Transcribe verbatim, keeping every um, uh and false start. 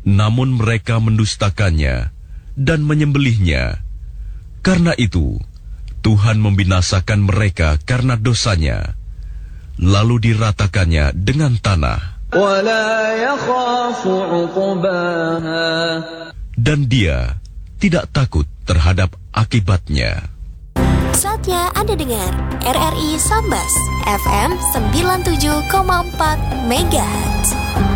namun mereka mendustakannya dan menyembelihnya. Karena itu, Tuhan membinasakan mereka karena dosanya, lalu diratakannya dengan tanah. Dan dia tidak takut terhadap akibatnya. Saatnya Anda dengar R R I Sambas F M sembilan puluh tujuh koma empat Megahertz.